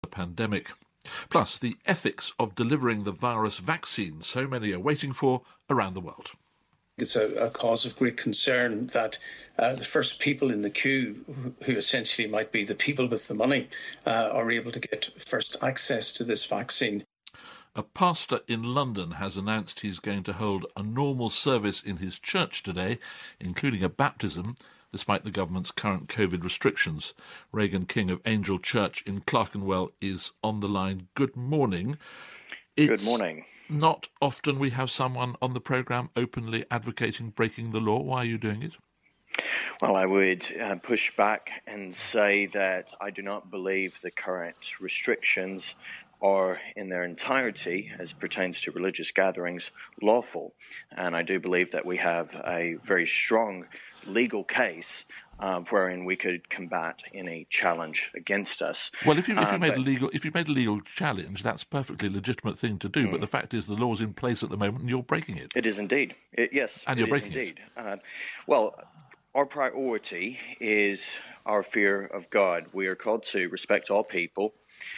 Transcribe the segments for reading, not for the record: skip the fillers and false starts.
the pandemic. Plus, the ethics of delivering the virus vaccine so many are waiting for around the world. It's a cause of great concern that the first people in the queue, who essentially might be the people with the money, are able to get first access to this vaccine. A pastor in London has announced he's going to hold a normal service in his church today, including a baptism, despite the government's current COVID restrictions. Reagan King of Angel Church in Clerkenwell is on the line. Good morning. Good morning. Not often we have someone on the programme openly advocating breaking the law. Why are you doing it? Well, I would push back and say that I do not believe the current restrictions are in their entirety, as pertains to religious gatherings, lawful. And I do believe that we have a very strong legal case wherein we could combat any challenge against us. Well, if you made a legal challenge, that's a perfectly legitimate thing to do. But the fact is, the law's in place at the moment, and you're breaking it. It is indeed. Yes, and you're breaking it. Well, our priority is our fear of God. We are called to respect all people.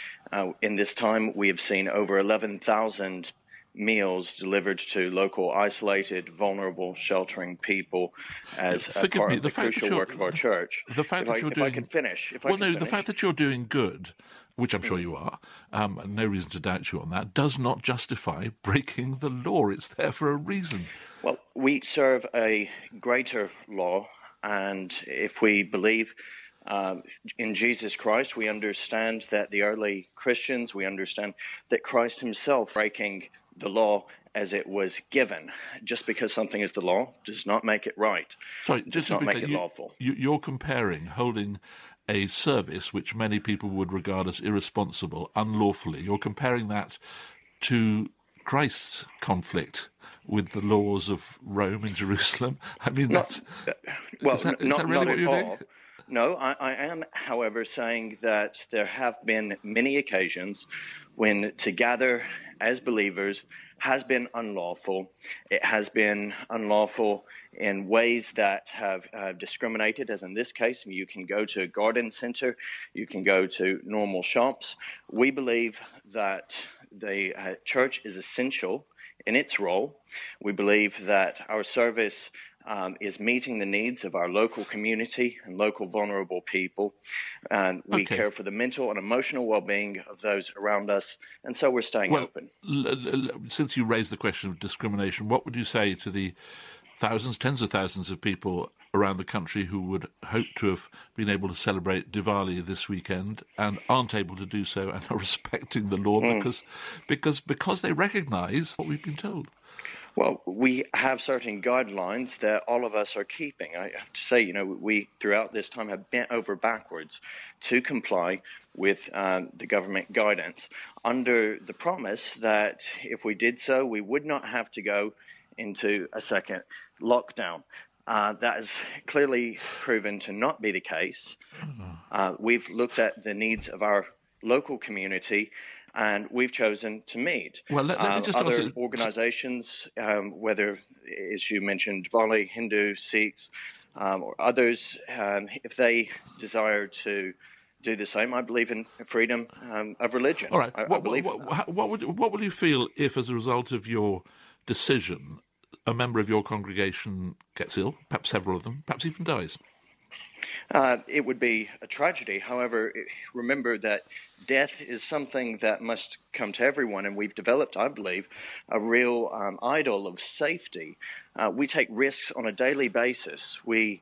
In this time, we have seen over 11,000 meals delivered to local isolated, vulnerable, sheltering people as part of the crucial work of our church. The fact that you're doing... If I can finish. The fact that you're doing good, which I'm sure you are, no reason to doubt you on that, does not justify breaking the law. It's there for a reason. Well, we serve a greater law, and if we believe in Jesus Christ, we understand that the early Christians, we understand that Christ himself breaking the law as it was given. Just because something is the law does not make it right. Sorry, just does not make it lawful. You're comparing holding a service which many people would regard as irresponsible, unlawfully. You're comparing that to Christ's conflict with the laws of Rome and Jerusalem. I mean, that's... Well, is that not really what at you're all. doing? No, I am, however, saying that there have been many occasions when to gather as believers has been unlawful. It has been unlawful in ways that have discriminated, as in this case. You can go to a garden center, you can go to normal shops. We believe that the church is essential in its role. We believe that our service is meeting the needs of our local community and local vulnerable people. And we care for the mental and emotional well-being of those around us, and so we're staying open. Since you raised the question of discrimination, what would you say to the thousands, tens of thousands of people around the country who would hope to have been able to celebrate Diwali this weekend and aren't able to do so and are respecting the law because they recognise what we've been told? Well, we have certain guidelines that all of us are keeping. I have to say, we throughout this time have bent over backwards to comply with the government guidance under the promise that if we did so, we would not have to go into a second lockdown. That has clearly proven to not be the case. We've looked at the needs of our local community, and we've chosen to meet. Well, let me just other organizations, whether, as you mentioned, Diwali, Hindu, Sikhs, or others, if they desire to do the same, I believe in freedom of religion. All right. What will you feel if, as a result of your decision, a member of your congregation gets ill, perhaps several of them, perhaps even dies? It would be a tragedy. However, remember that death is something that must come to everyone, and we've developed, I believe, a real idol of safety. We take risks on a daily basis. We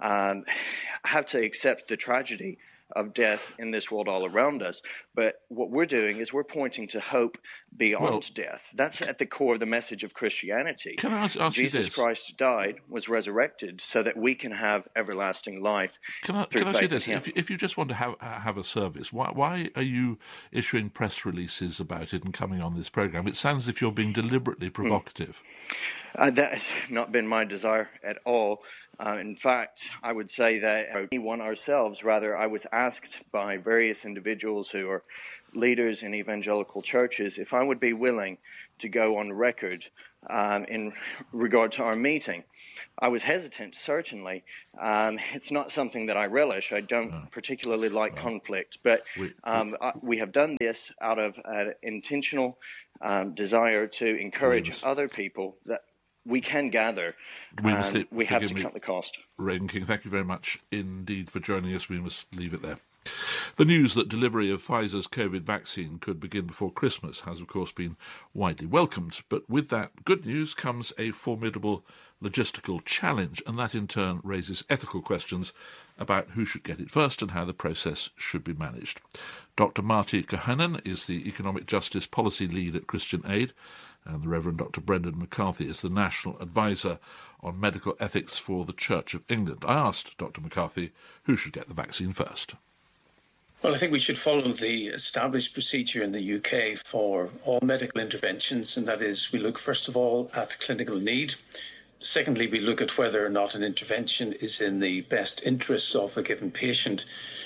have to accept the tragedy of death in this world all around us. But what we're doing is we're pointing to hope beyond death. That's at the core of the message of Christianity. Can I ask Jesus you this? Christ died, was resurrected, so that we can have everlasting life. Can I ask you this? If you just want to have a service, why are you issuing press releases about it and coming on this programme? It sounds as if you're being deliberately provocative. That has not been my desire at all. In fact, I would say that anyone ourselves, rather, I was asked by various individuals who are leaders in evangelical churches if I would be willing to go on record in regard to our meeting. I was hesitant, certainly. It's not something that I relish. I don't particularly like conflict, but we have done this out of an intentional desire to encourage other people that we can gather. We have to cut the cost. Regan King, thank you very much indeed for joining us. We must leave it there. The news that delivery of Pfizer's COVID vaccine could begin before Christmas has, of course, been widely welcomed. But with that good news comes a formidable logistical challenge, and that in turn raises ethical questions about who should get it first and how the process should be managed. Dr. Marty Kohonen is the Economic Justice Policy Lead at Christian Aid, and the Reverend Dr. Brendan McCarthy is the National Advisor on Medical Ethics for the Church of England. I asked Dr. McCarthy who should get the vaccine first. Well, I think we should follow the established procedure in the UK for all medical interventions, and that is we look first of all at clinical need. Secondly, we look at whether or not an intervention is in the best interests of a given patient.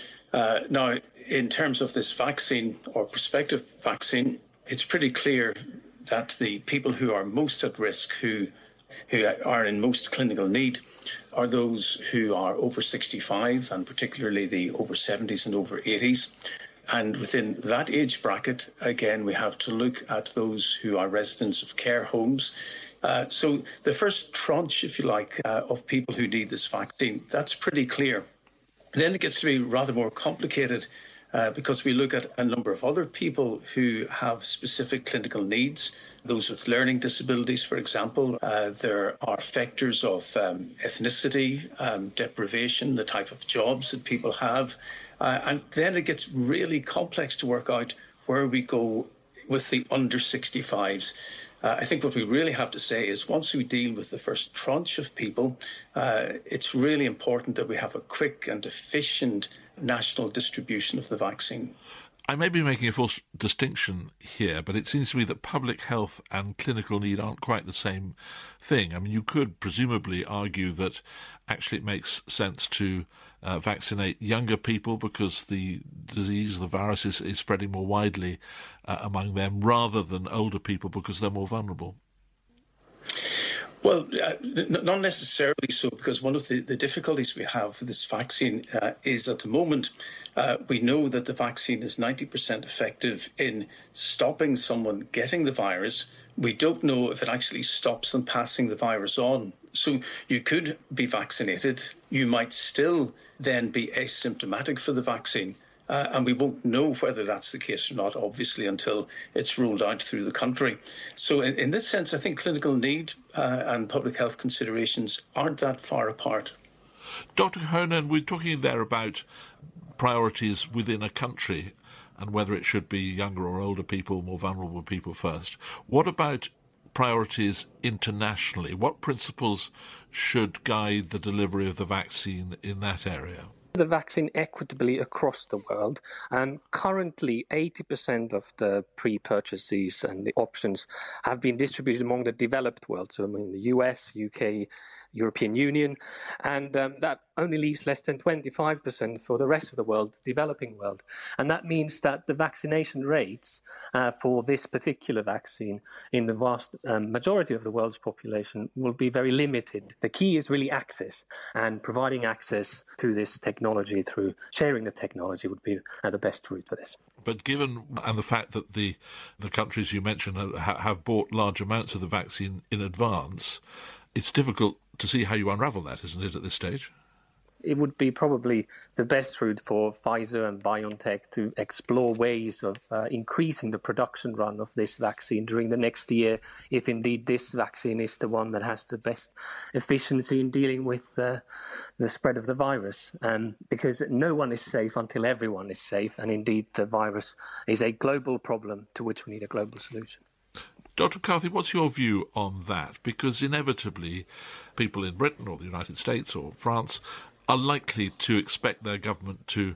Now, in terms of this vaccine or prospective vaccine, it's pretty clear that the people who are most at risk, who are in most clinical need, are those who are over 65, and particularly the over 70s and over 80s. And within that age bracket, again, we have to look at those who are residents of care homes. So the first tranche, if you like, of people who need this vaccine, that's pretty clear. Then it gets to be rather more complicated because we look at a number of other people who have specific clinical needs, those with learning disabilities, for example. There are factors of ethnicity, deprivation, the type of jobs that people have. And then it gets really complex to work out where we go with the under 65s. I think what we really have to say is once we deal with the first tranche of people, it's really important that we have a quick and efficient national distribution of the vaccine. I may be making a false distinction here, but it seems to me that public health and clinical need aren't quite the same thing. I mean, you could presumably argue that actually it makes sense to vaccinate younger people because the disease, the virus, is spreading more widely among them rather than older people because they're more vulnerable. Well, not necessarily so, because one of the difficulties we have with this vaccine is at the moment we know that the vaccine is 90% effective in stopping someone getting the virus. We don't know if it actually stops them passing the virus on. So you could be vaccinated. You might still then be asymptomatic for the vaccine. And we won't know whether that's the case or not, obviously, until it's rolled out through the country. So in this sense, I think clinical need and public health considerations aren't that far apart. Dr. Kohonen, we're talking there about priorities within a country and whether it should be younger or older people, more vulnerable people first. What about priorities internationally? What principles should guide the delivery of the vaccine in that area? The vaccine equitably across the world, and currently 80% of the pre-purchases and the options have been distributed among the developed world, so I mean the US, UK, European Union, and that only leaves less than 25% for the rest of the world, the developing world. And that means that the vaccination rates for this particular vaccine in the vast majority of the world's population will be very limited. The key is really access, and providing access to this technology through sharing the technology would be the best route for this. But given and the fact that the countries you mentioned have bought large amounts of the vaccine in advance, it's difficult to see how you unravel that, isn't it, at this stage? It would be probably the best route for Pfizer and BioNTech to explore ways of increasing the production run of this vaccine during the next year, if indeed this vaccine is the one that has the best efficiency in dealing with the spread of the virus. Because no one is safe until everyone is safe, and indeed the virus is a global problem to which we need a global solution. Dr. Carthy, what's your view on that? Because inevitably people in Britain or the United States or France are likely to expect their government to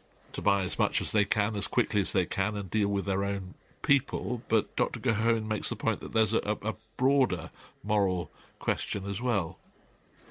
buy as much as they can, as quickly as they can, and deal with their own people. But Dr. Kohonen makes the point that there's a broader moral question as well.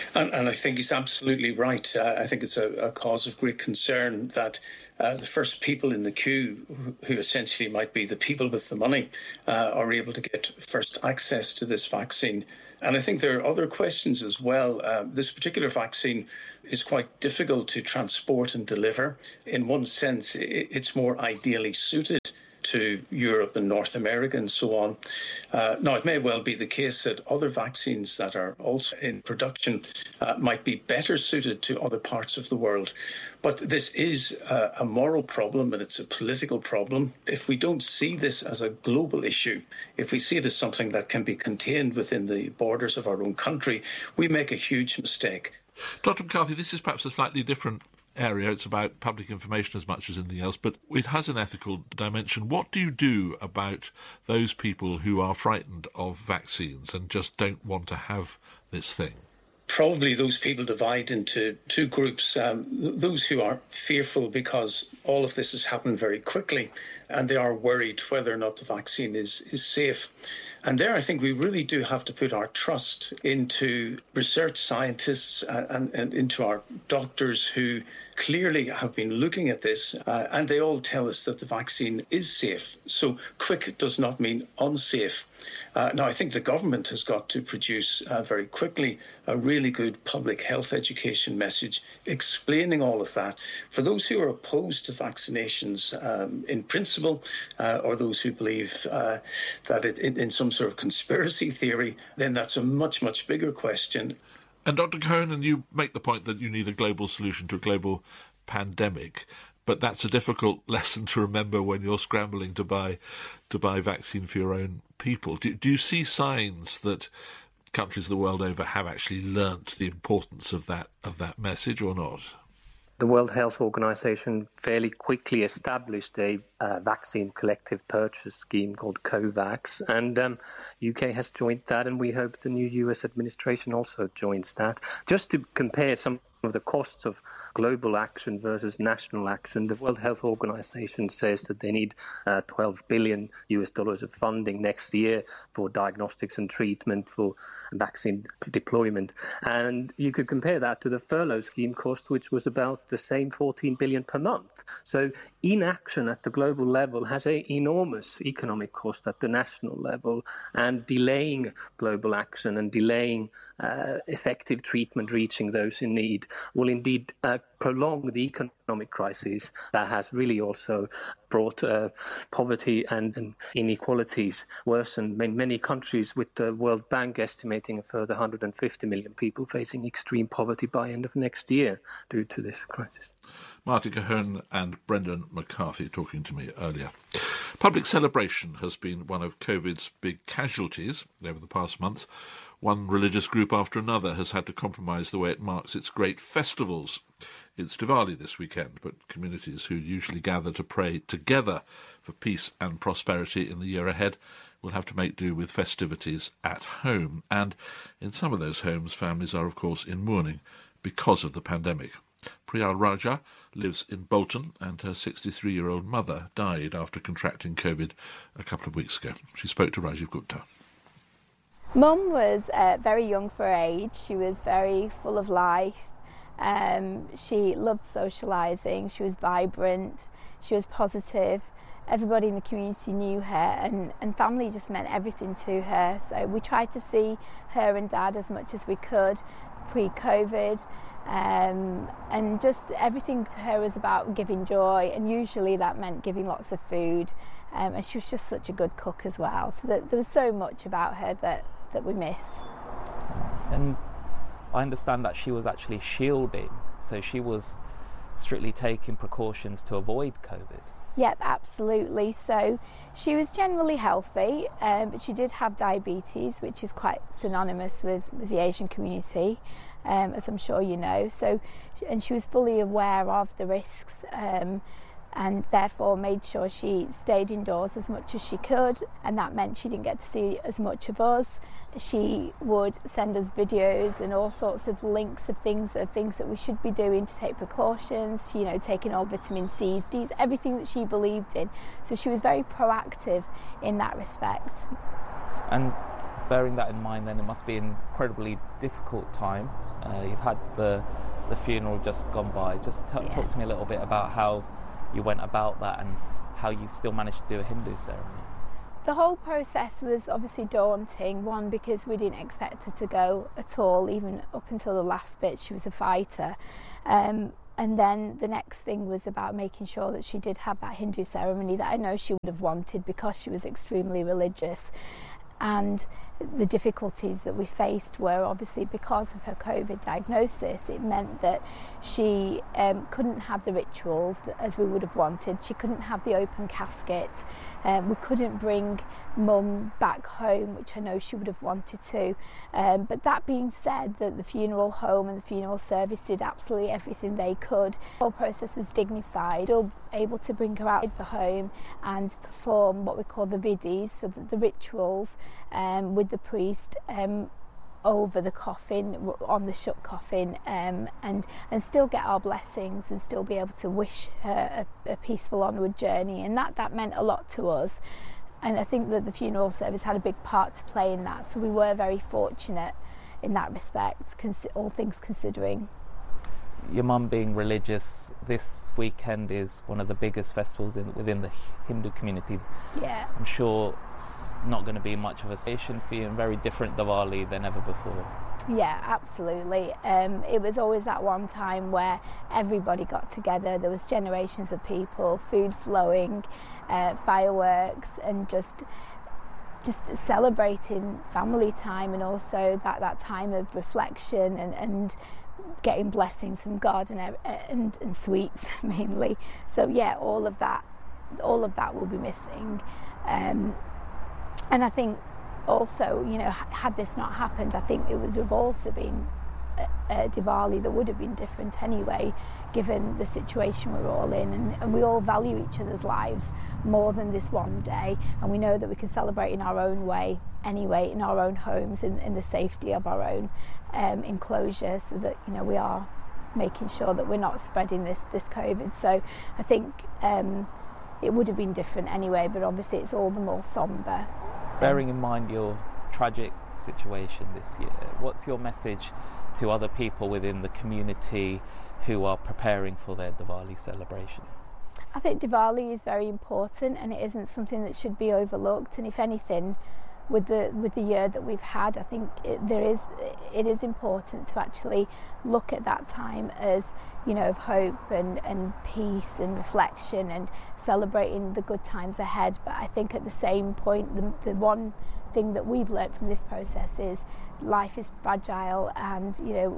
And I think he's absolutely right. I think it's a cause of great concern that the first people in the queue, who essentially might be the people with the money, are able to get first access to this vaccine. And I think there are other questions as well. This particular vaccine is quite difficult to transport and deliver. In one sense, it's more ideally suited to Europe and North America and so on. Now, it may well be the case that other vaccines that are also in production might be better suited to other parts of the world. But this is a moral problem and it's a political problem. If we don't see this as a global issue, if we see it as something that can be contained within the borders of our own country, we make a huge mistake. Dr. McCarthy, this is perhaps a slightly different area. It's about public information as much as anything else, but it has an ethical dimension. What do you do about those people who are frightened of vaccines and just don't want to have this thing? Probably those people divide into two groups. Those who are fearful because all of this has happened very quickly and they are worried whether or not the vaccine is safe. And there I think we really do have to put our trust into research scientists and into our doctors who clearly have been looking at this and they all tell us that the vaccine is safe. So quick does not mean unsafe. Now, I think the government has got to produce very quickly a really good public health education message explaining all of that. For those who are opposed to vaccinations in principle, or those who believe that it in some sort of conspiracy theory, then that's a much, much bigger question. And Dr. Cohen, you make the point that you need a global solution to a global pandemic, but that's a difficult lesson to remember when you're scrambling to buy vaccine for your own people. Do you see signs that countries the world over have actually learnt the importance of that message or not? The World Health Organization fairly quickly established a vaccine collective purchase scheme called COVAX, and UK has joined that, and we hope the new US administration also joins that. Just to compare some of the costs of global action versus national action, the World Health Organization says that they need $12 billion of funding next year for diagnostics and treatment, for vaccine deployment. And you could compare that to the furlough scheme cost, which was about the same, $14 billion per month. So inaction at the global level has an enormous economic cost at the national level, and delaying global action and delaying effective treatment reaching those in need will indeed prolong the economic crisis that has really also brought poverty and inequalities worsen in many countries, with the World Bank estimating a further 150 million people facing extreme poverty by end of next year due to this crisis. Martin Cohen and Brendan McCarthy talking to me earlier. Public celebration has been one of COVID's big casualties over the past months. One religious group after another has had to compromise the way it marks its great festivals. It's Diwali this weekend, but communities who usually gather to pray together for peace and prosperity in the year ahead will have to make do with festivities at home. And in some of those homes, families are, of course, in mourning because of the pandemic. Priyal Raja lives in Bolton, and her 63-year-old mother died after contracting COVID a couple of weeks ago. She spoke to Rajiv Gupta. Mum was very young for her age. She was very full of life. She loved socialising. She was vibrant. She was positive. Everybody in the community knew her, and family just meant everything to her. So we tried to see her and Dad as much as we could pre-COVID. And just everything to her was about giving joy, and usually that meant giving lots of food. And she was just such a good cook as well. So there was so much about her that we miss. And I understand that she was actually shielding, so she was strictly taking precautions to avoid COVID. Yep, absolutely. So she was generally healthy, but she did have diabetes, which is quite synonymous with the Asian community, as I'm sure you know. So, and she was fully aware of the risks, and therefore made sure she stayed indoors as much as she could, and that meant she didn't get to see as much of us. She would send us videos and all sorts of links of things that we should be doing to take precautions, you know, taking all vitamin C's, D's, everything that she believed in. So she was very proactive in that respect. And bearing that in mind, then it must be an incredibly difficult time You've had the funeral just gone by. Just talk to me a little bit about how you went about that and how you still managed to do a Hindu ceremony. The whole process was obviously daunting, one because we didn't expect her to go at all, even up until the last bit. She was a fighter. And then the next thing was about making sure that she did have that Hindu ceremony that I know she would have wanted because she was extremely religious. And the difficulties that we faced were obviously because of her COVID diagnosis. It meant that she couldn't have the rituals as we would have wanted. She couldn't have the open casket. We couldn't bring Mum back home, which I know she would have wanted to. But that being said, that the funeral home and the funeral service did absolutely everything they could. The whole process was dignified. Still able to bring her out of the home and perform what we call the vidis, so that the rituals with the priest over the coffin, on the shut coffin, and still get our blessings and still be able to wish her a peaceful onward journey. And that meant a lot to us. And I think that the funeral service had a big part to play in that. So we were very fortunate in that respect, all things considering. Your mum being religious, this weekend is one of the biggest festivals within the Hindu community. Yeah. I'm sure it's not going to be much of a station for you and very different Diwali than ever before. Yeah, absolutely. It was always that one time where everybody got together. There was generations of people, food flowing, fireworks, and just celebrating family time, and also that time of reflection and getting blessings from God and sweets mainly. So yeah, all of that will be missing. And I think also, had this not happened, I think it would have also been a Diwali that would have been different anyway, given the situation we're all in, and we all value each other's lives more than this one day, and we know that we can celebrate in our own way anyway, in our own homes, in the safety of our own enclosure, so that we are making sure that we're not spreading this COVID. So I think it would have been different anyway, but obviously it's all the more sombre. Bearing in mind your tragic situation this year, what's your message to other people within the community who are preparing for their Diwali celebration? I think Diwali is very important, and it isn't something that should be overlooked. And if anything, with the year that we've had, I think it is important to actually look at that time as of hope and peace and reflection and celebrating the good times ahead. But I think at the same point, the one thing that we've learned from this process is life is fragile, and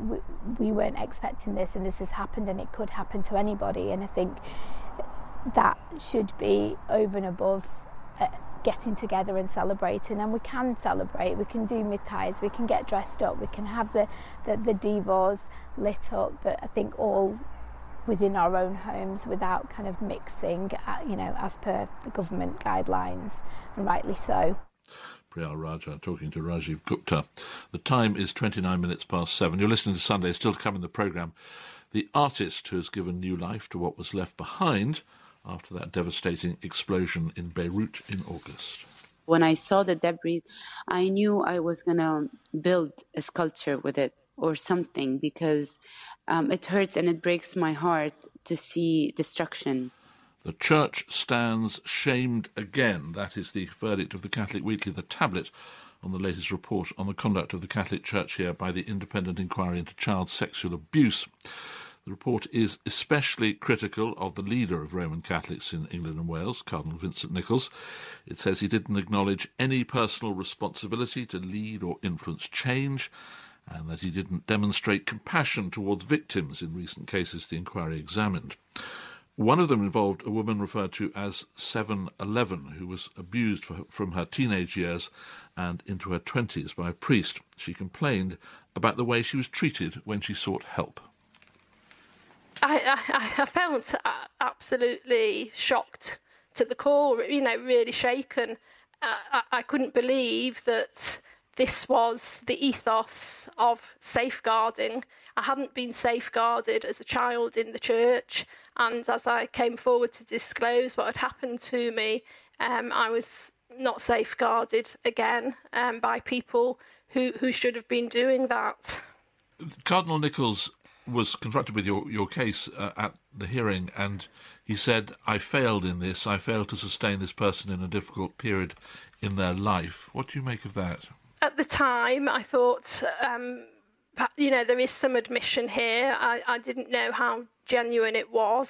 we weren't expecting this, and this has happened, and it could happen to anybody. And I think that should be over and above getting together and celebrating. And we can celebrate, we can do mithais, we can get dressed up, we can have the divas lit up, but I think all within our own homes without kind of mixing, as per the government guidelines, and rightly so. Priyal Raja talking to Rajiv Gupta. The time is 29 minutes past 7. You're listening to Sunday. Still to come in the programme, the artist who has given new life to what was left behind after that devastating explosion in Beirut in August. When I saw the debris, I knew I was going to build a sculpture with it or something, because it hurts and it breaks my heart to see destruction. The church stands shamed again. That is the verdict of the Catholic Weekly, The Tablet, on the latest report on the conduct of the Catholic Church here by the Independent Inquiry into Child Sexual Abuse. The report is especially critical of the leader of Roman Catholics in England and Wales, Cardinal Vincent Nichols. It says he didn't acknowledge any personal responsibility to lead or influence change, and that he didn't demonstrate compassion towards victims in recent cases the inquiry examined. One of them involved a woman referred to as 711, who was abused from her teenage years and into her 20s by a priest. She complained about the way she was treated when she sought help. I felt absolutely shocked to the core, really shaken. I couldn't believe that this was the ethos of safeguarding. I hadn't been safeguarded as a child in the church, and as I came forward to disclose what had happened to me, I was not safeguarded again by people who should have been doing that. Cardinal Nichols was confronted with your case at the hearing, and he said, I failed in this. I failed to sustain this person in a difficult period in their life. What do you make of that? At the time, I thought, there is some admission here. I didn't know how genuine it was.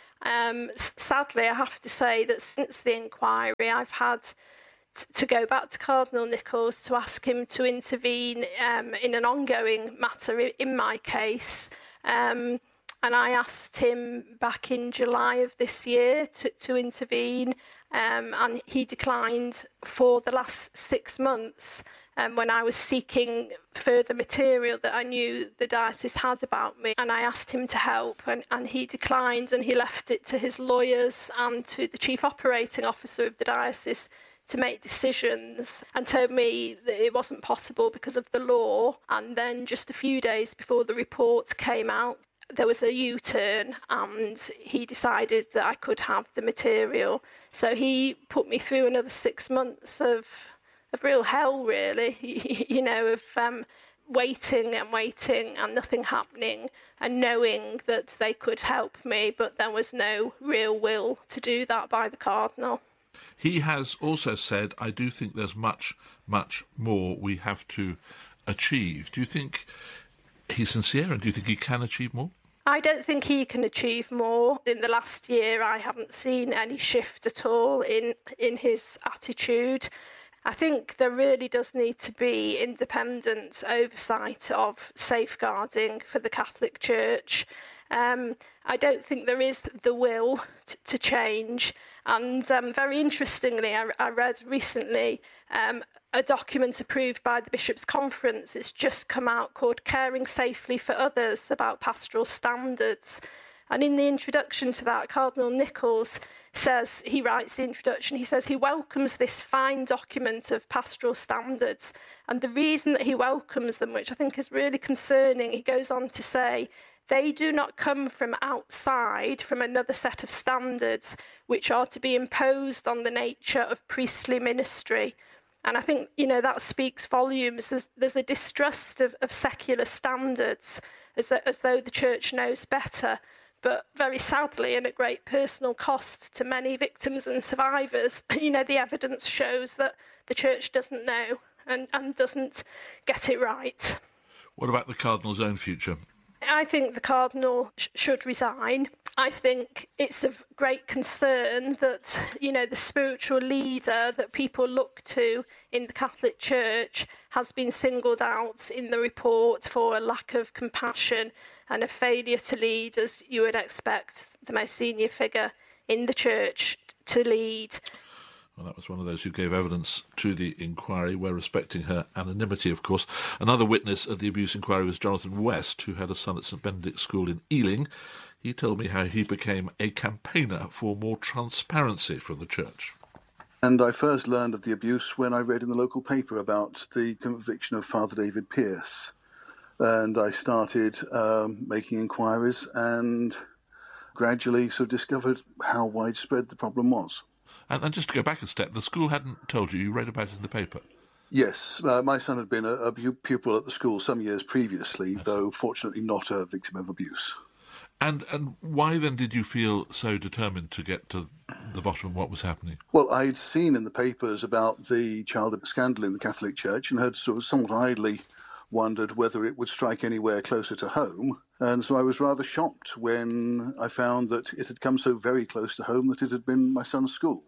Sadly, I have to say that since the inquiry, I've had to go back to Cardinal Nichols to ask him to intervene in an ongoing matter in my case. And I asked him back in July of this year to intervene, and he declined for the last 6 months. When I was seeking further material that I knew the diocese had about me, and I asked him to help, and he declined, and he left it to his lawyers and to the chief operating officer of the diocese to make decisions, and told me that it wasn't possible because of the law. And then just a few days before the report came out, there was a U-turn, and he decided that I could have the material. So he put me through another 6 months of real hell, really, of waiting and nothing happening, and knowing that they could help me, but there was no real will to do that by the Cardinal. He has also said, I do think there's much, much more we have to achieve. Do you think he's sincere, and do you think he can achieve more? I don't think he can achieve more. In the last year, I haven't seen any shift at all in his attitude. I think there really does need to be independent oversight of safeguarding for the Catholic Church. I don't think there is the will to change. And very interestingly, I read recently a document approved by the Bishops' Conference. It's just come out, called Caring Safely for Others, about pastoral standards. And in the introduction to that, Cardinal Nichols says, he writes the introduction, he says he welcomes this fine document of pastoral standards. And the reason that he welcomes them, which I think is really concerning, he goes on to say, they do not come from outside, from another set of standards, which are to be imposed on the nature of priestly ministry. And I think, that speaks volumes. There's a distrust of secular standards, as though the Church knows better. But very sadly, and at great personal cost to many victims and survivors, the evidence shows that the Church doesn't know and doesn't get it right. What about the Cardinal's own future? I think the Cardinal should resign. I think it's of great concern that, the spiritual leader that people look to in the Catholic Church has been singled out in the report for a lack of compassion and a failure to lead as you would expect the most senior figure in the Church to lead. Well, that was one of those who gave evidence to the inquiry. We're respecting her anonymity, of course. Another witness at the abuse inquiry was Jonathan West, who had a son at St Benedict's School in Ealing. He told me how he became a campaigner for more transparency from the Church. And I first learned of the abuse when I read in the local paper about the conviction of Father David Pierce. And I started making inquiries and gradually sort of discovered how widespread the problem was. And just to go back a step, the school hadn't told you read about it in the paper? Yes, my son had been a pupil at the school some years previously, though fortunately not a victim of abuse. And why then did you feel so determined to get to the bottom of what was happening? Well, I'd seen in the papers about the child scandal in the Catholic Church and had sort of somewhat idly wondered whether it would strike anywhere closer to home. And so I was rather shocked when I found that it had come so very close to home that it had been my son's school.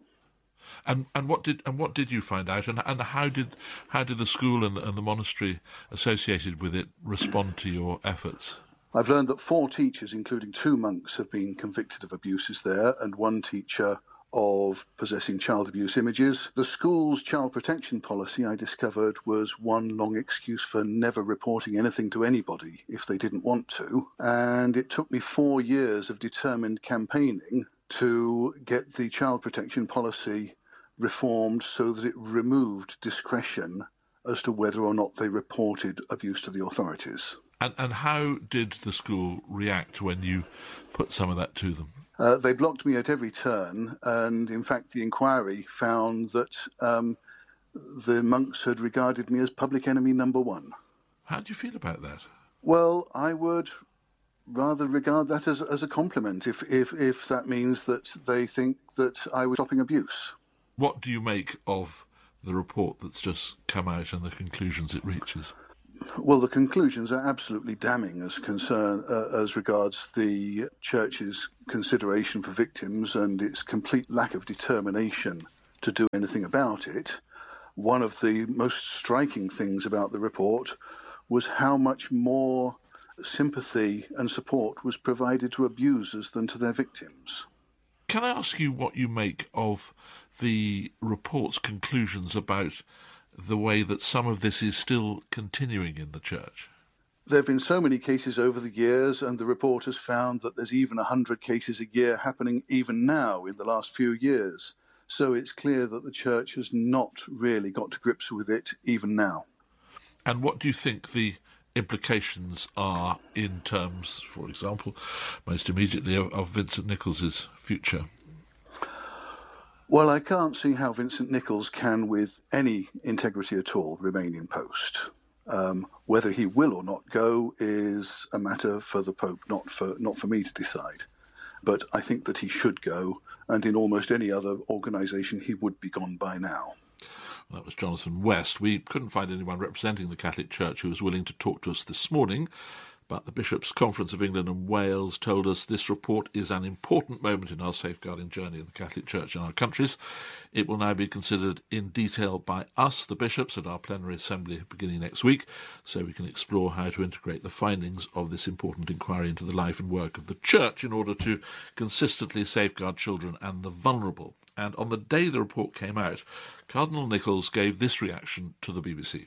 And what did you find out? And how did the school and the monastery associated with it respond to your efforts? I've learned that 4 teachers, including 2 monks, have been convicted of abuses there, and 1 teacher of possessing child abuse images. The school's child protection policy, I discovered, was one long excuse for never reporting anything to anybody if they didn't want to. And it took me 4 years of determined campaigning to get the child protection policy reformed so that it removed discretion as to whether or not they reported abuse to the authorities. And how did the school react when you put some of that to them? They blocked me at every turn, and in fact the inquiry found that the monks had regarded me as public enemy number 1. How do you feel about that? Well, I would rather regard that as a compliment if that means that they think that I was stopping abuse. What do you make of the report that's just come out and the conclusions it reaches? Well, the conclusions are absolutely damning as regards the Church's consideration for victims and its complete lack of determination to do anything about it. One of the most striking things about the report was how much more sympathy and support was provided to abusers than to their victims. Can I ask you what you make of the report's conclusions about the way that some of this is still continuing in the Church? There have been so many cases over the years, and the report has found that there's even 100 cases a year happening even now in the last few years. So it's clear that the Church has not really got to grips with it even now. And what do you think the implications are in terms, for example, most immediately of Vincent Nicholls' future? Well, I can't see how Vincent Nicholls can, with any integrity at all, remain in post. Whether he will or not go is a matter for the Pope, not for me to decide. But I think that he should go, and in almost any other organisation he would be gone by now. That was Jonathan West. We couldn't find anyone representing the Catholic Church who was willing to talk to us this morning, but the Bishops' Conference of England and Wales told us this report is an important moment in our safeguarding journey of the Catholic Church in our countries. It will now be considered in detail by us, the bishops, at our plenary assembly beginning next week, so we can explore how to integrate the findings of this important inquiry into the life and work of the Church in order to consistently safeguard children and the vulnerable. And on the day the report came out, Cardinal Nicholls gave this reaction to the BBC.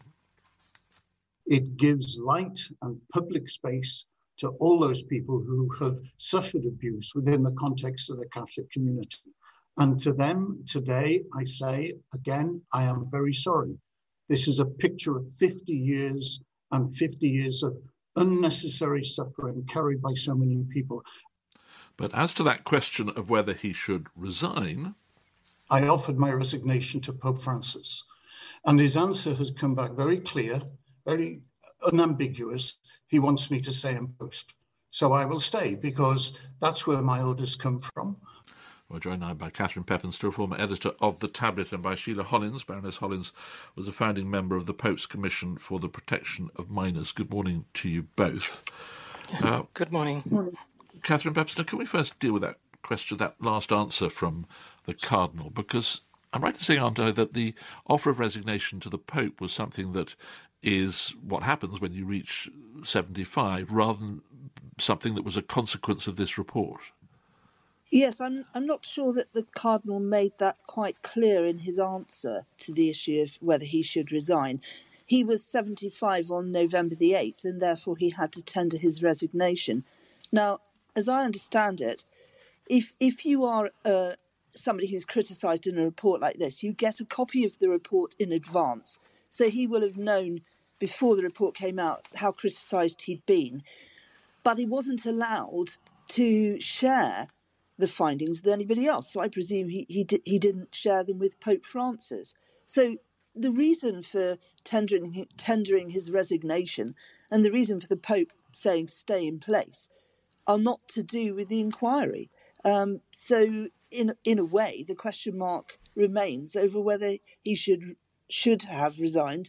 It gives light and public space to all those people who have suffered abuse within the context of the Catholic community. And to them today, I say again, I am very sorry. This is a picture of 50 years and 50 years of unnecessary suffering carried by so many people. But as to that question of whether he should resign, I offered my resignation to Pope Francis, and his answer has come back very clear, very unambiguous. He wants me to stay in post. So I will stay because that's where my orders come from. We're joined now by Catherine Pepin, still former editor of The Tablet, and by Sheila Hollins. Baroness Hollins was a founding member of the Pope's Commission for the Protection of Minors. Good morning to you both. Good morning. Catherine Pepin, can we first deal with that question, that last answer from the Cardinal? Because I'm right in saying, aren't I, that the offer of resignation to the Pope was something that is what happens when you reach 75, rather than something that was a consequence of this report? Yes, I'm not sure that the Cardinal made that quite clear in his answer to the issue of whether he should resign. He was 75 on November the 8th, and therefore he had to tender his resignation. Now, as I understand it, if you are somebody who's criticised in a report like this, you get a copy of the report in advance. So he will have known before the report came out how criticised he'd been. But he wasn't allowed to share the findings with anybody else. So I presume he didn't share them with Pope Francis. So the reason for tendering his resignation and the reason for the Pope saying stay in place are not to do with the inquiry. So in a way, the question mark remains over whether he should have resigned,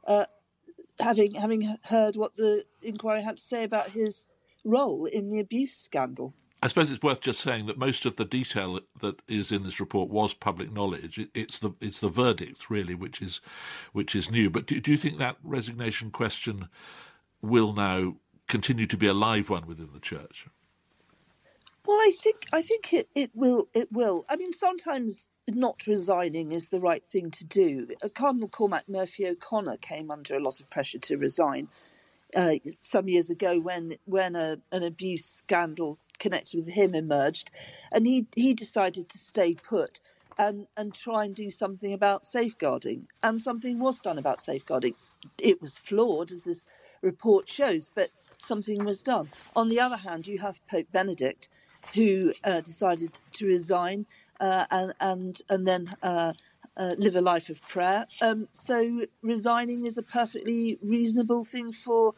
having heard what the inquiry had to say about his role in the abuse scandal. I suppose it's worth just saying that most of the detail that is in this report was public knowledge. It's the verdict really which is new. But do you think that resignation question will now continue to be a live one within the Church? Well, I think it will. I mean, sometimes not resigning is the right thing to do. Cardinal Cormac Murphy O'Connor came under a lot of pressure to resign some years ago when an abuse scandal connected with him emerged, and he decided to stay put and try and do something about safeguarding. And something was done about safeguarding. It was flawed, as this report shows, but something was done. On the other hand, you have Pope Benedict, who decided to resign and then live a life of prayer. So resigning is a perfectly reasonable thing for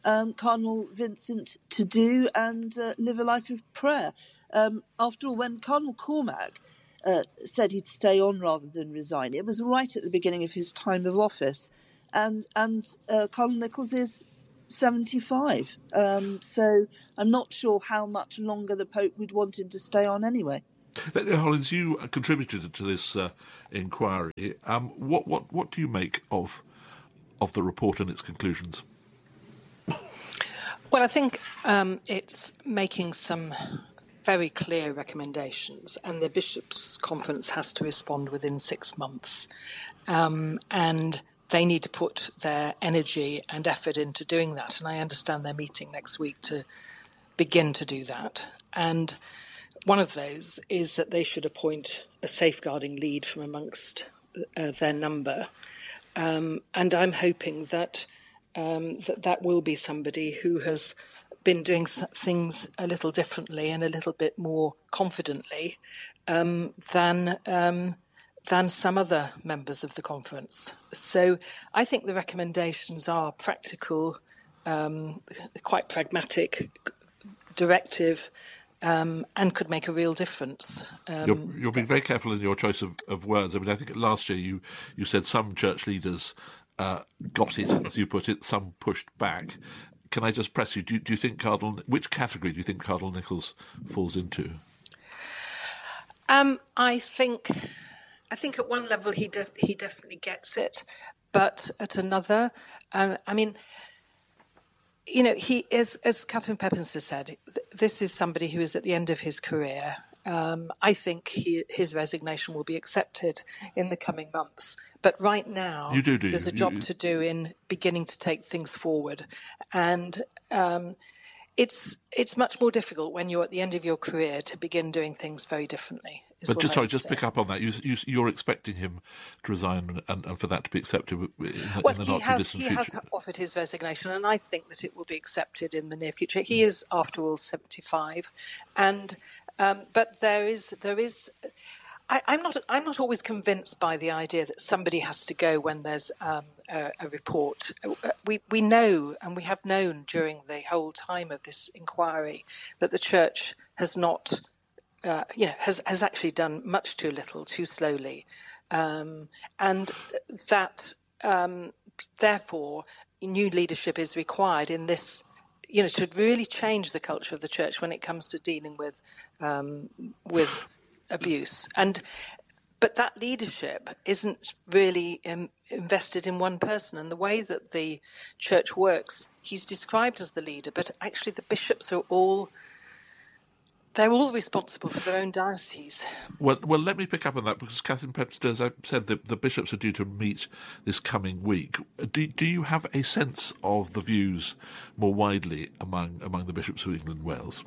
Cardinal Vincent to do and live a life of prayer. After all, when Cardinal Cormac said he'd stay on rather than resign, it was right at the beginning of his time of office, and Cardinal Nichols is 75. So I'm not sure how much longer the Pope would want him to stay on anyway. Hollins, you contributed to this inquiry. What do you make of the report and its conclusions? Well, I think it's making some very clear recommendations, and the Bishops' Conference has to respond within 6 months. And they need to put their energy and effort into doing that. And I understand they're meeting next week to begin to do that. And one of those is that they should appoint a safeguarding lead from amongst their number. And I'm hoping that that will be somebody who has been doing things a little differently and a little bit more confidently than some other members of the conference. So I think the recommendations are practical, quite pragmatic, directive, and could make a real difference. You're being very careful in your choice of words. I mean, I think last year you said some church leaders got it, as you put it, some pushed back. Can I just press you? Do you think which category do you think Cardinal Nichols falls into? I think at one level he definitely gets it, but at another, I mean, you know, he is, as Catherine Peppenstone said, this is somebody who is at the end of his career. I think his resignation will be accepted in the coming months. But right now, there's a job to do in beginning to take things forward. And it's much more difficult when you're at the end of your career to begin doing things very differently. But just pick up on that. You're expecting him to resign and for that to be accepted in the not-too-distant future. He has offered his resignation, and I think that it will be accepted in the near future. He is, after all, 75, and but there is. I'm not always convinced by the idea that somebody has to go when there's a report. We know, and we have known during the whole time of this inquiry, that the Church has not. Has actually done much too little, too slowly, and that therefore new leadership is required in this, to really change the culture of the Church when it comes to dealing with abuse. But that leadership isn't really invested in one person, and the way that the Church works, he's described as the leader, but actually the bishops are all. They're all responsible for their own diocese. Well, let me pick up on that, because Catherine Peppenstone, as I said, the bishops are due to meet this coming week. Do you have a sense of the views more widely among the bishops of England and Wales?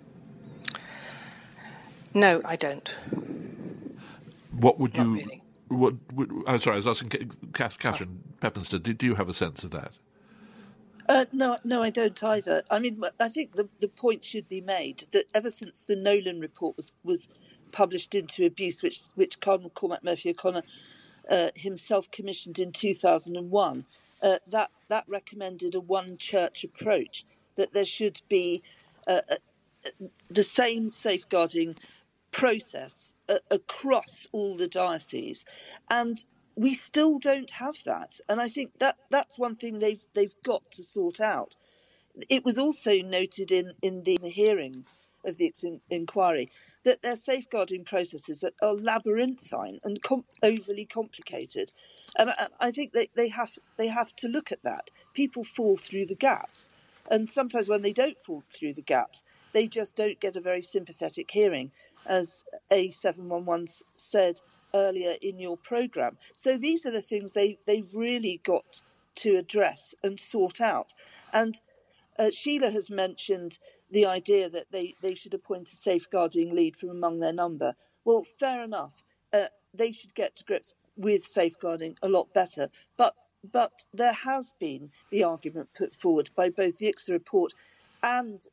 No, I don't. What would Not you? Really. I'm sorry, I was asking Catherine Peppenstone. Do you have a sense of that? No, I don't either. I mean, I think the point should be made that ever since the Nolan report was published into abuse, which Cardinal Cormac Murphy O'Connor himself commissioned in 2001, that recommended a one church approach, that there should be the same safeguarding process across all the dioceses, and we still don't have that, and I think that's one thing they've got to sort out. It was also noted in the hearings of the inquiry that their safeguarding processes are labyrinthine and overly complicated, and I think they have to look at that. People fall through the gaps, and sometimes when they don't fall through the gaps, they just don't get a very sympathetic hearing, as A711 said earlier in your programme. So these are the things they've really got to address and sort out. And Sheila has mentioned the idea that they should appoint a safeguarding lead from among their number. Well, fair enough. They should get to grips with safeguarding a lot better. But there has been the argument put forward by both the ICSA report and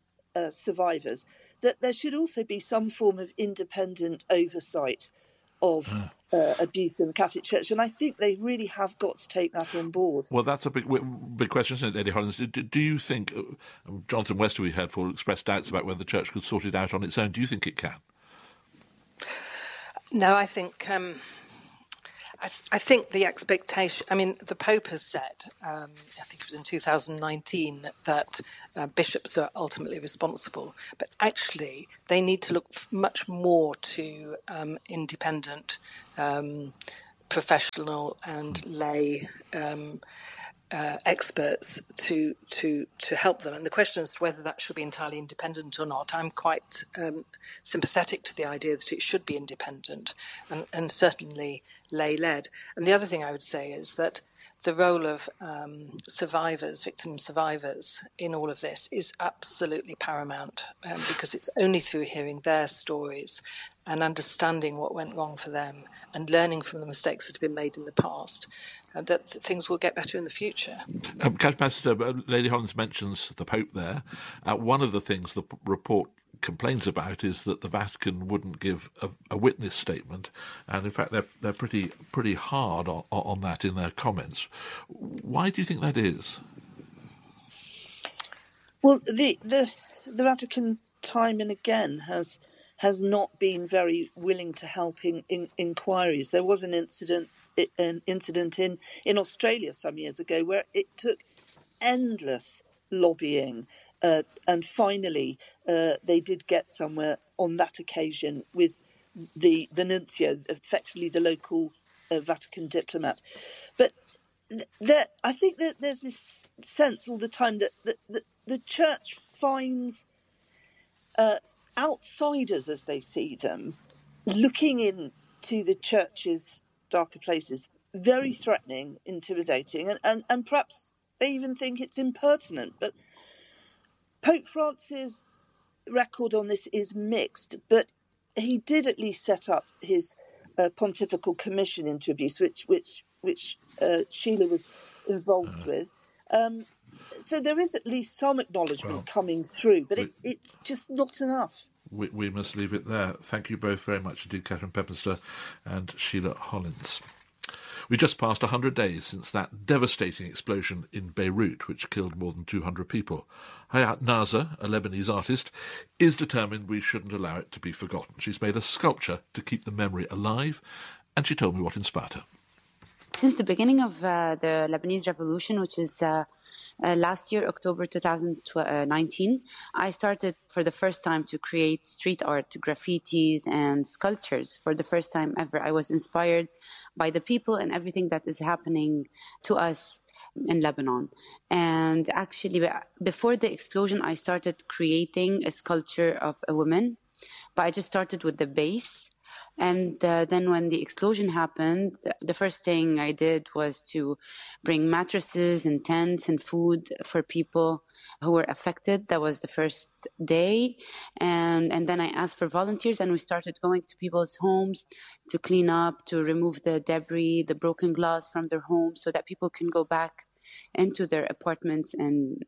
survivors that there should also be some form of independent oversight of abuse in the Catholic Church, and I think they really have got to take that on board. Well, that's a big question, isn't it, Lady Hollins? Do you think, Jonathan West, who we heard for, expressed doubts about whether the Church could sort it out on its own. Do you think it can? No, I think I think the expectation. I mean, the Pope has said, I think it was in 2019, that bishops are ultimately responsible, but actually they need to look much more to independent, professional and lay experts to help them. And the question is whether that should be entirely independent or not. I'm quite sympathetic to the idea that it should be independent and certainly lay-led. And the other thing I would say is that the role of victim survivors in all of this is absolutely paramount, because it's only through hearing their stories and understanding what went wrong for them and learning from the mistakes that have been made in the past that things will get better in the future. Catholic Pastor, Lady Hollins mentions the Pope there. One of the things the report complains about is that the Vatican wouldn't give a witness statement, and in fact they're pretty hard on that in their comments. Why do you think that is? Well, the Vatican time and again has not been very willing to help in inquiries. There was an incident in Australia some years ago where it took endless lobbying, and finally they did get somewhere on that occasion with the nuncio, effectively the local Vatican diplomat. But I think that there's this sense all the time that the Church finds outsiders, as they see them, looking into the Church's darker places, very threatening, intimidating, and perhaps they even think it's impertinent. But Pope Francis' record on this is mixed, but he did at least set up his pontifical commission into abuse, which Sheila was involved with. So there is at least some acknowledgement coming through, but it's just not enough. We must leave it there. Thank you both very much indeed, Catherine Peppenstone and Sheila Hollins. We just passed 100 days since that devastating explosion in Beirut, which killed more than 200 people. Hayat Naza, a Lebanese artist, is determined we shouldn't allow it to be forgotten. She's made a sculpture to keep the memory alive, and she told me what inspired her. Since the beginning of the Lebanese Revolution, which is last year, October 2019, I started for the first time to create street art, graffitis and sculptures. For the first time ever, I was inspired by the people and everything that is happening to us in Lebanon. And actually, before the explosion, I started creating a sculpture of a woman, but I just started with the base. And then when the explosion happened, the first thing I did was to bring mattresses and tents and food for people who were affected. That was the first day. And then I asked for volunteers, and we started going to people's homes to clean up, to remove the debris, the broken glass from their homes, so that people can go back into their apartments and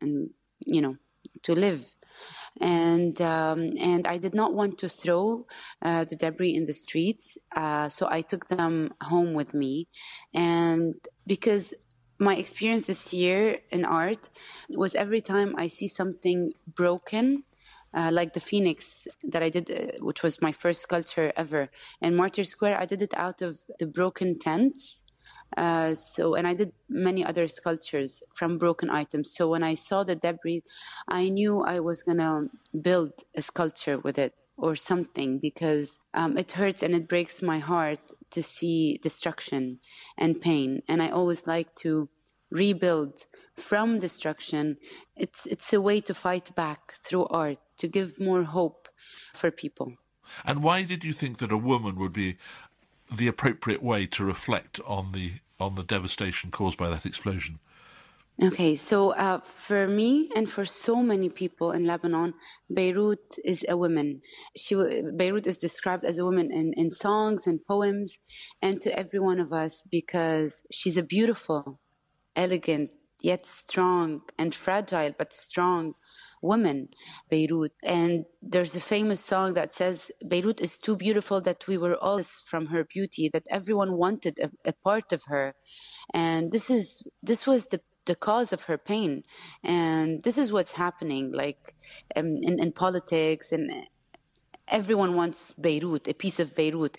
to live. And I did not want to throw the debris in the streets, so I took them home with me. And because my experience this year in art was every time I see something broken, like the Phoenix that I did, which was my first sculpture ever, in Martyr Square, I did it out of the broken tents. And I did many other sculptures from broken items. So when I saw the debris, I knew I was going to build a sculpture with it or something, because it hurts and it breaks my heart to see destruction and pain. And I always like to rebuild from destruction. It's a way to fight back through art, to give more hope for people. And why did you think that a woman would be the appropriate way to reflect on the devastation caused by that explosion? Okay, so for me and for so many people in Lebanon, Beirut is a woman. Beirut is described as a woman in songs and poems, and to every one of us, because she's a beautiful, elegant, yet strong and fragile, but strong women, Beirut. And there's a famous song that says, Beirut is too beautiful that we were all from her beauty, that everyone wanted a part of her. And this was the cause of her pain. And this is what's happening, like in politics, and everyone wants Beirut, a piece of Beirut.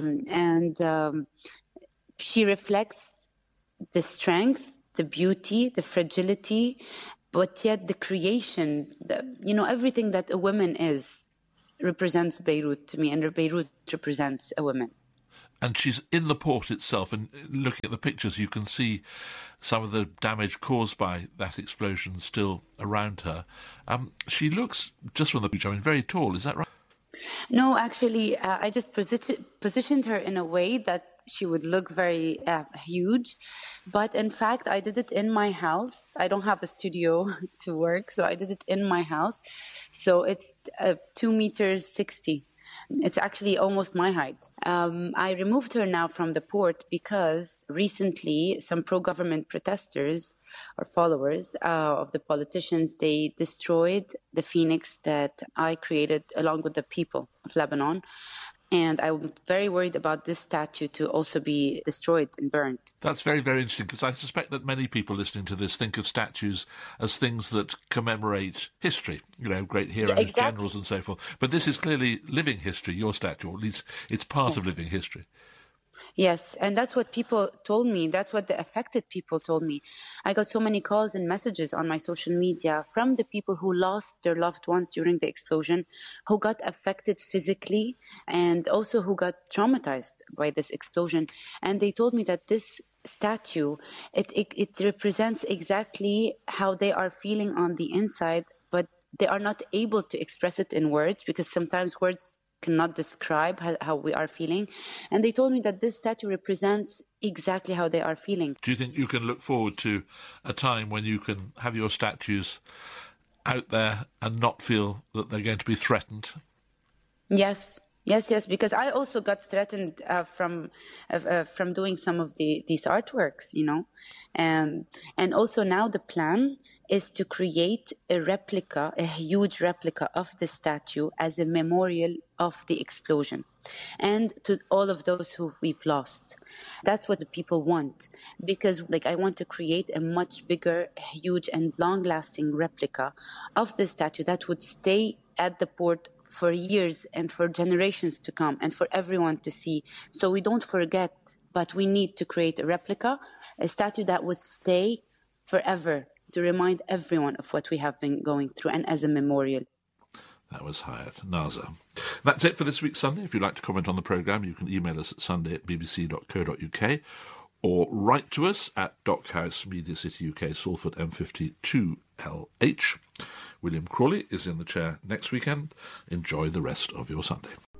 She reflects the strength, the beauty, the fragility, but yet the creation, everything that a woman is represents Beirut to me, and Beirut represents a woman. And she's in the port itself, and looking at the pictures, you can see some of the damage caused by that explosion still around her. She looks, just from the picture, very tall. Is that right? No, actually, I just positioned her in a way that she would look very huge. But in fact, I did it in my house. I don't have a studio to work, so I did it in my house. So it's 2 meters 60. It's actually almost my height. I removed her now from the port because recently some pro-government protesters or followers of the politicians, they destroyed the phoenix that I created along with the people of Lebanon. And I'm very worried about this statue to also be destroyed and burnt. That's very, very interesting, because I suspect that many people listening to this think of statues as things that commemorate history, great heroes, exactly. Generals and so forth. But this is clearly living history, your statue, or at least it's part of living history. Yes, and that's what people told me. That's what the affected people told me. I got so many calls and messages on my social media from the people who lost their loved ones during the explosion, who got affected physically, and also who got traumatized by this explosion. And they told me that this statue, it represents exactly how they are feeling on the inside, but they are not able to express it in words, because sometimes words cannot describe how we are feeling. And they told me that this statue represents exactly how they are feeling. Do you think you can look forward to a time when you can have your statues out there and not feel that they're going to be threatened? Yes, because I also got threatened from doing some of these artworks, and also now the plan is to create a huge replica of the statue as a memorial of the explosion, and to all of those who we've lost. That's what the people want, because I want to create a much bigger, huge and long-lasting replica of the statue that would stay at the port for years and for generations to come, and for everyone to see. So we don't forget, but we need to create a replica, a statue that would stay forever, to remind everyone of what we have been going through, and as a memorial. That was Hayat Naza. That's it for this week's Sunday. If you'd like to comment on the programme, you can email us at sunday@bbc.co.uk or write to us at Dockhouse, Media City UK, Salford M52LH. William Crawley is in the chair next weekend. Enjoy the rest of your Sunday.